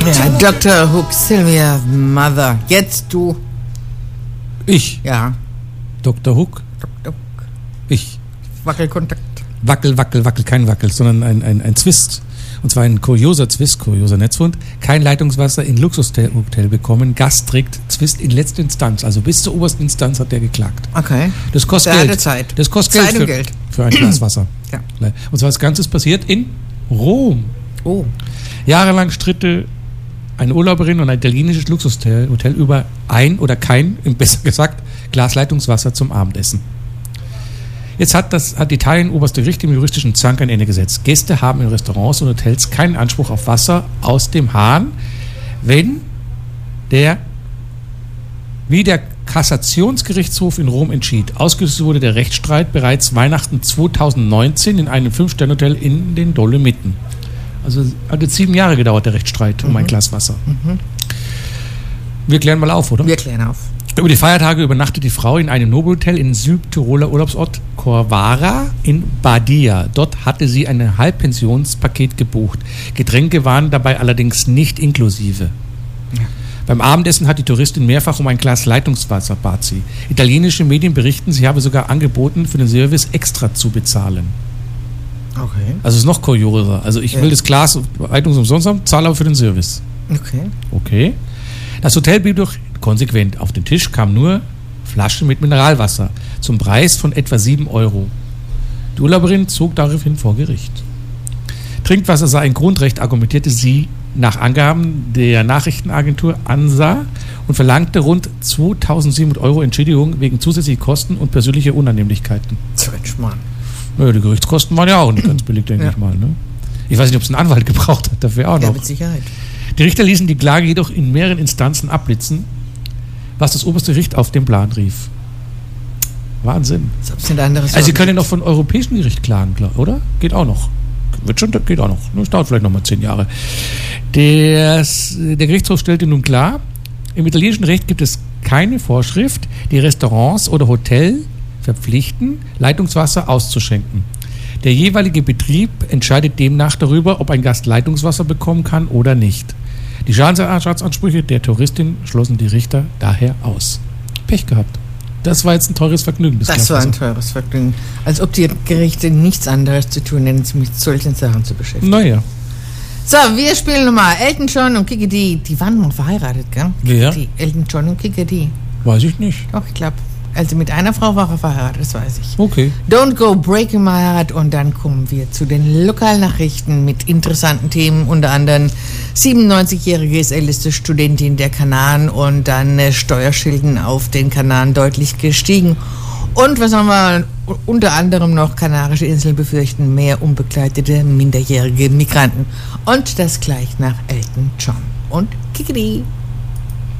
Ja, Dr. Hook, Sylvia, Mother. Jetzt du. Ich? Ja. Dr. Hook? Dr. Hook. Ich. Wackelkontakt. Wackel, kein Wackel, sondern ein Zwist. Und zwar ein kurioser Zwist, kurioser Netzfund. Kein Leitungswasser in Luxushotel bekommen. Gast trägt Zwist in letzter Instanz. Also bis zur obersten Instanz hat der geklagt. Okay. Das kostet Geld. Zeit. Das kostet Zeit und Geld für ein Glas Wasser. Ja. Und zwar das Ganze ist passiert in Rom. Oh. Jahrelang stritte eine Urlauberin und ein italienisches Luxushotel über ein oder kein, besser gesagt, Glas Leitungswasser zum Abendessen. Jetzt hat Italien oberste Gericht im juristischen Zank ein Ende gesetzt. Gäste haben in Restaurants und Hotels keinen Anspruch auf Wasser aus dem Hahn, wenn wie der Kassationsgerichtshof in Rom entschied. Ausgelöst wurde der Rechtsstreit bereits Weihnachten 2019 in einem 5-Sterne-Hotel in den Dolomiten. Also hat jetzt 7 Jahre gedauert, der Rechtsstreit um ein Glas Wasser. Wir klären mal auf, oder? Wir klären auf. Über die Feiertage übernachtet die Frau in einem Nobelhotel in Südtiroler Urlaubsort Corvara in Badia. Dort hatte sie ein Halbpensionspaket gebucht. Getränke waren dabei allerdings nicht inklusive. Ja. Beim Abendessen hat die Touristin mehrfach um ein Glas Leitungswasser bat sie. Italienische Medien berichten, sie habe sogar angeboten, für den Service extra zu bezahlen. Okay. Also es ist noch kurioser. Also ich will das Glas Leitungsumsonst haben, zahle aber für den Service. Okay. Das Hotel blieb doch konsequent. Auf den Tisch kam nur Flaschen mit Mineralwasser zum Preis von etwa 7 Euro. Die Urlauberin zog daraufhin vor Gericht. Trinkwasser sei ein Grundrecht, argumentierte sie nach Angaben der Nachrichtenagentur ANSA und verlangte rund 2.700 Euro Entschädigung wegen zusätzlicher Kosten und persönlicher Unannehmlichkeiten. Naja, die Gerichtskosten waren ja auch nicht ganz billig, denke ich mal. Ne? Ich weiß nicht, ob es einen Anwalt gebraucht hat, dafür auch noch. Ja, mit Sicherheit. Die Richter ließen die Klage jedoch in mehreren Instanzen abblitzen, was das oberste Gericht auf den Plan rief. Wahnsinn. Also Sie können noch von europäischen Gericht klagen, oder? Geht auch noch. Geht auch noch. Das dauert vielleicht noch mal 10 Jahre. Der Gerichtshof stellte nun klar, im italienischen Recht gibt es keine Vorschrift, die Restaurants oder Hotels verpflichten, Leitungswasser auszuschenken. Der jeweilige Betrieb entscheidet demnach darüber, ob ein Gast Leitungswasser bekommen kann oder nicht. Die Schadensersatzansprüche der Touristin schlossen die Richter daher aus. Pech gehabt. Das war jetzt ein teures Vergnügen. Das war ein teures Vergnügen. Als ob die Gerichte nichts anderes zu tun hätten, sich mit solchen Sachen zu beschäftigen. Naja. So, wir spielen nochmal Elton John und Kiki D. Die waren mal verheiratet, gell? Ja. Elton John und Kiki D. Weiß ich nicht. Doch, ich glaube. Also mit einer Frau war er verheiratet, das weiß ich. Okay. Don't Go Breaking My Heart. Und dann kommen wir zu den Lokalnachrichten mit interessanten Themen. Unter anderem 97-jährige ist älteste Studentin der Kanaren und dann Steuerschilden auf den Kanaren deutlich gestiegen. Und was haben wir unter anderem noch? Kanarische Inseln befürchten mehr unbegleitete minderjährige Migranten. Und das gleich nach Elton John und Kiki.